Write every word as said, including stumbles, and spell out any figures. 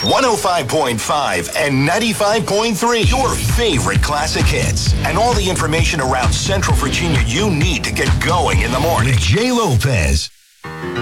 one oh five point five and ninety-five point three. Your favorite classic hits. And all the information around Central Virginia you need to get going in the morning. With Jay Lopez.